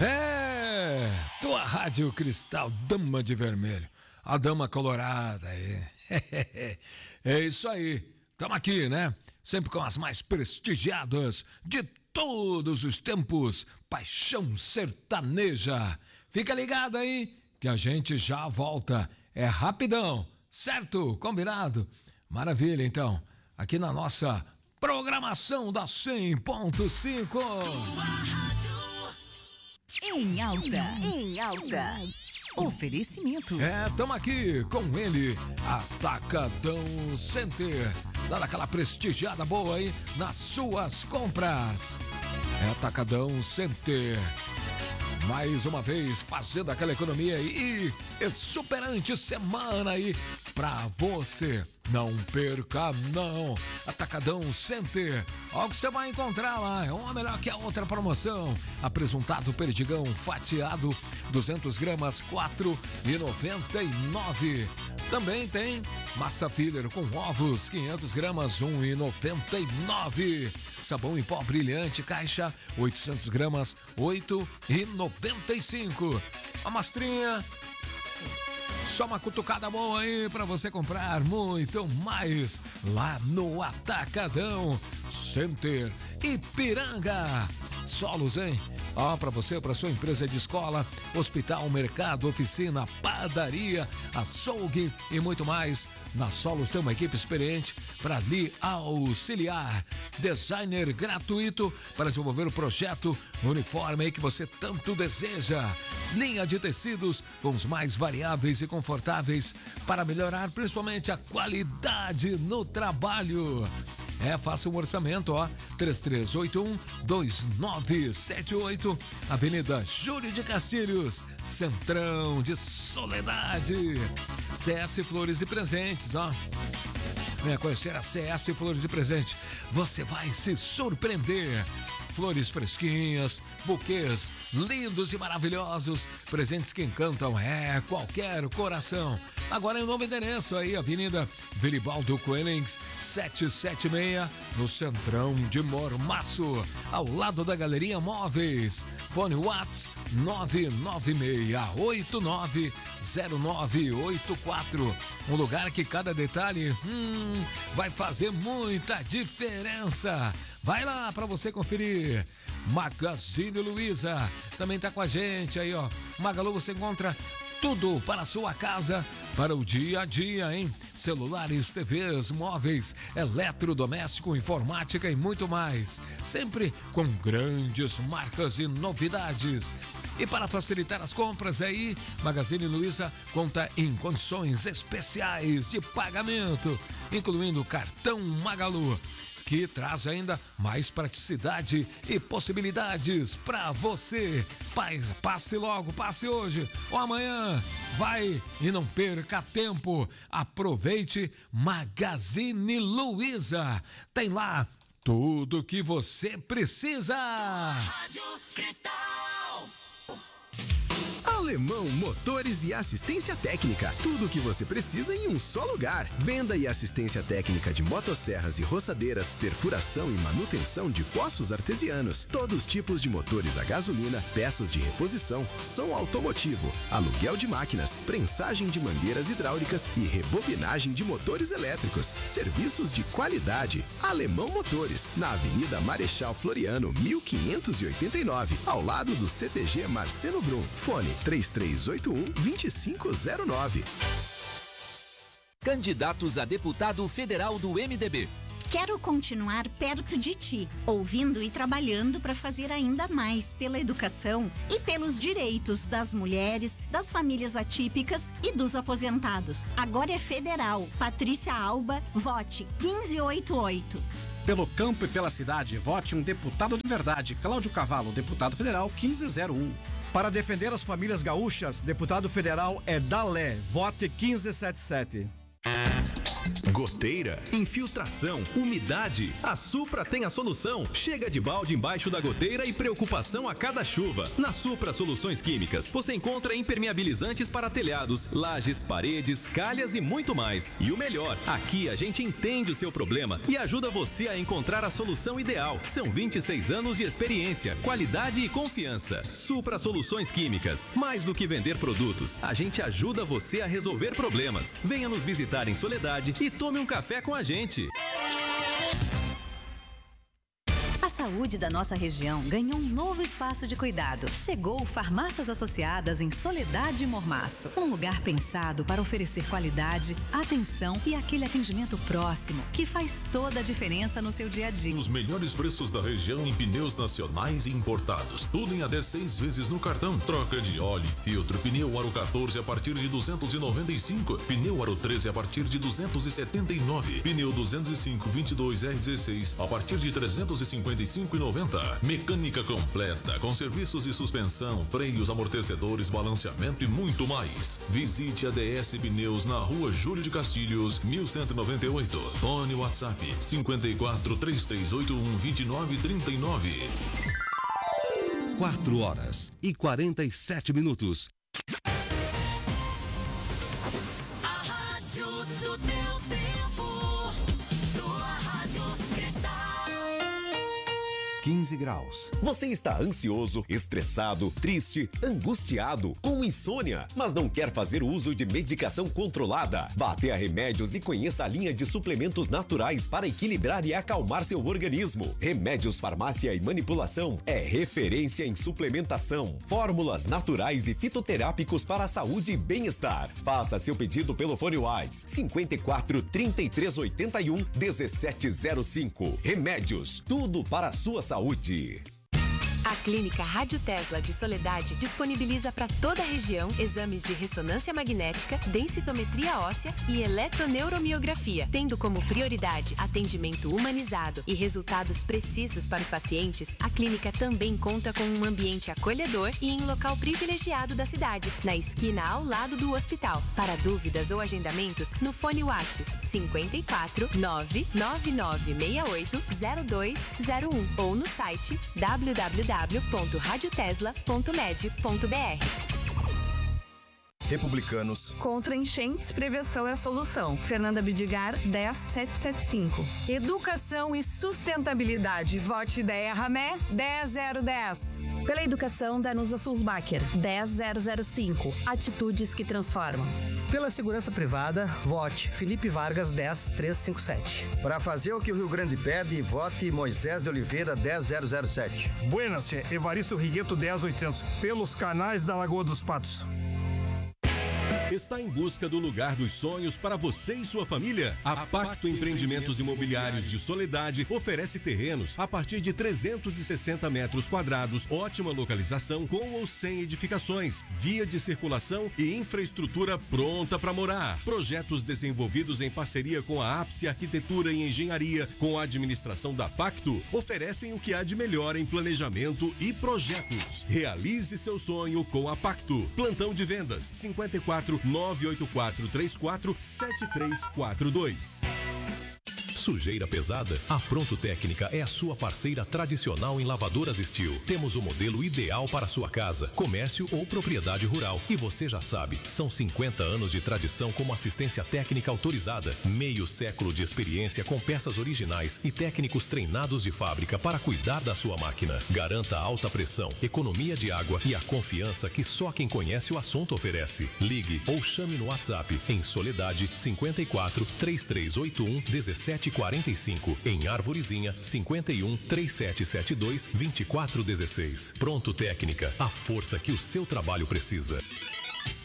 É, tua Rádio Cristal, dama de vermelho, a dama colorada aí. É isso aí, estamos aqui, né? Sempre com as mais prestigiadas de todos os tempos, Paixão Sertaneja. Fica ligado aí que a gente já volta, é rapidão, certo? Combinado? Maravilha, então, aqui na nossa programação da 100.5. Em alta. Oferecimento. Estamos aqui com ele, Atacadão Center. Dá aquela prestigiada boa aí nas suas compras. Atacadão Center. Mais uma vez fazendo aquela economia e exuberante semana aí pra você. Não perca, não. Atacadão Center. Olha o que você vai encontrar lá. É uma melhor que a outra promoção. Apresentado perdigão fatiado, 200 gramas, R$4,99. Também tem massa filler com ovos, 500 gramas, R$1,99. Sabão em pó brilhante, caixa, 800 gramas, R$8,95. A mastrinha, só uma cutucada boa aí pra você comprar muito mais lá no Atacadão Center Ipiranga. Solos, hein? Ó, pra você, pra sua empresa de escola, hospital, mercado, oficina, padaria, açougue e muito mais. Na Solos tem uma equipe experiente para lhe auxiliar. Designer gratuito para desenvolver o projeto uniforme aí que você tanto deseja. Linha de tecidos com os mais variáveis e confortáveis para melhorar principalmente a qualidade no trabalho. Faça um orçamento, ó, 3381-2978, Avenida Júlio de Castilhos, Centrão de Soledade. CS Flores e Presentes, ó. Venha conhecer a CS Flores e Presentes, você vai se surpreender. Flores fresquinhas, buquês lindos e maravilhosos, presentes que encantam, qualquer coração. Agora em um novo endereço aí, Avenida Vilibaldo Coelings, 776, no Centrão de Mormaço, ao lado da Galeria Móveis. Fone Whats 996890984. Um lugar que cada detalhe vai fazer muita diferença. Vai lá para você conferir. Magazine Luiza também tá com a gente aí, ó. Magalu, você encontra tudo para a sua casa, para o dia a dia, hein? Celulares, TVs, móveis, eletrodoméstico, informática e muito mais. Sempre com grandes marcas e novidades. E para facilitar as compras aí, Magazine Luiza conta em condições especiais de pagamento, incluindo cartão Magalu, que traz ainda mais praticidade e possibilidades para você. Passe logo, passe hoje ou amanhã. Vai e não perca tempo. Aproveite Magazine Luiza. Tem lá tudo que você precisa. Rádio Cristal. Alemão Motores e Assistência Técnica. Tudo o que você precisa em um só lugar. Venda e assistência técnica de motosserras e roçadeiras, perfuração e manutenção de poços artesianos, todos os tipos de motores a gasolina, peças de reposição, som automotivo, aluguel de máquinas, prensagem de mangueiras hidráulicas e rebobinagem de motores elétricos. Serviços de qualidade. Alemão Motores, na Avenida Marechal Floriano, 1589, ao lado do CTG Marcelo Brum. Fone 3381-2509. Candidatos a deputado federal do MDB. Quero continuar perto de ti, ouvindo e trabalhando para fazer ainda mais pela educação e pelos direitos das mulheres, das famílias atípicas e dos aposentados. Agora é federal. Patrícia Alba, vote 1588. Pelo campo e pela cidade, vote um deputado de verdade. Cláudio Cavalo, deputado federal 1501. Para defender as famílias gaúchas, deputado federal é Dalé, vote 1577. Gotei goteira, infiltração, umidade. A Supra tem a solução. Chega de balde embaixo da goteira e preocupação a cada chuva. Na Supra Soluções Químicas, você encontra impermeabilizantes para telhados, lajes, paredes, calhas e muito mais. E o melhor, aqui a gente entende o seu problema e ajuda você a encontrar a solução ideal. São 26 anos de experiência, qualidade e confiança. Supra Soluções Químicas. Mais do que vender produtos, a gente ajuda você a resolver problemas. Venha nos visitar em Soledade e tome um café com a gente. A saúde da nossa região ganhou um novo espaço de cuidado. Chegou Farmácias Associadas em Soledade e Mormaço. Um lugar pensado para oferecer qualidade, atenção e aquele atendimento próximo que faz toda a diferença no seu dia a dia. Os melhores preços da região em pneus nacionais e importados. Tudo em até 6 vezes no cartão. Troca de óleo e filtro. Pneu Aro 14 a partir de 295. Pneu Aro 13 a partir de 279. Pneu 205 22R16 a partir de 355,90. Mecânica completa, com serviços de suspensão, freios, amortecedores, balanceamento e muito mais. Visite a DS Pneus na Rua Júlio de Castilhos, 1198. Fone WhatsApp 54 3381 2939. 4h47. A rádio do teu tempo. Tua Rádio Cristal. 15 graus. Você está ansioso, estressado, triste, angustiado, com insônia, mas não quer fazer uso de medicação controlada? Vá até a Remédios e conheça a linha de suplementos naturais para equilibrar e acalmar seu organismo. Remédios Farmácia e Manipulação é referência em suplementação, fórmulas naturais e fitoterápicos para a saúde e bem-estar. Faça seu pedido pelo fone WhatsApp 54 33 81 1705. Remédios, tudo para a sua saúde. A Clínica Rádio Tesla de Soledade disponibiliza para toda a região exames de ressonância magnética, densitometria óssea e eletroneuromiografia, tendo como prioridade atendimento humanizado e resultados precisos para os pacientes. A clínica também conta com um ambiente acolhedor e em local privilegiado da cidade, na esquina ao lado do hospital. Para dúvidas ou agendamentos, no fone WhatsApp 54 99968 0201 ou no site www.radiotesla.med.br. Republicanos. Contra enchentes, prevenção é a solução. Fernanda Bidigar, 10775. Educação e sustentabilidade. Vote Ideia Ramé, 10010. Pela educação, Danusa Sulzbacher, 10005. Atitudes que transformam. Pela segurança privada, vote Felipe Vargas, 10357. Para fazer o que o Rio Grande pede, vote Moisés de Oliveira, 10007. Buenas, Evaristo Rigueto, 10800. Pelos canais da Lagoa dos Patos. Está em busca do lugar dos sonhos para você e sua família? A Pacto Empreendimentos Imobiliários de Soledade oferece terrenos a partir de 360 metros quadrados, ótima localização com ou sem edificações, via de circulação e infraestrutura pronta para morar. Projetos desenvolvidos em parceria com a Ápice Arquitetura e Engenharia, com a administração da Pacto, oferecem o que há de melhor em planejamento e projetos. Realize seu sonho com a Pacto. Plantão de vendas 54 98434 7342. Sujeira pesada? A Pronto Técnica é a sua parceira tradicional em lavadoras Steel. Temos o modelo ideal para sua casa, comércio ou propriedade rural. E você já sabe, são 50 anos de tradição como assistência técnica autorizada, meio século de experiência com peças originais e técnicos treinados de fábrica para cuidar da sua máquina. Garanta alta pressão, economia de água e a confiança que só quem conhece o assunto oferece. Ligue ou chame no WhatsApp em Soledade 54 3381 1745, em Arvorezinha 51 3772 2416. Pronto Técnica, a força que o seu trabalho precisa.